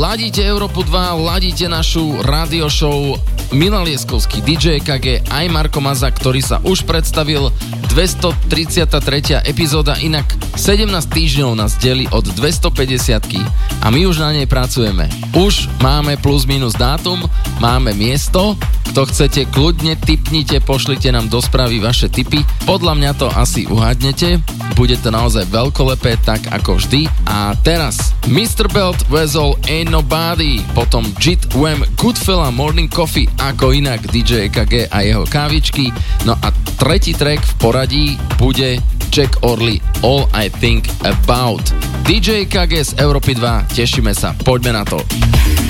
Ladíte Európu 2, ladíte našu radio show Milan Lieskovský, DJ KG, aj Marko Maza, ktorý sa už predstavil. 233. epizóda, inak 17 týždňov nás delí od 250-ky a my už na nej pracujeme. Už máme plus minus dátum, máme miesto, kto chcete, kľudne tipnite, pošlite nám do správy vaše tipy. Podľa mňa to asi uhádnete, bude to naozaj veľkolepé, tak ako vždy. A teraz Mr. Belt Wezol Ain't Nobody, potom Jit Wham Goodfella Morning Coffee, ako inak DJ EKG a jeho kávičky. No a tretí track v poradí bude Jack Orley All I Think About. DJ EKG z Európy 2, tešíme sa, poďme na to.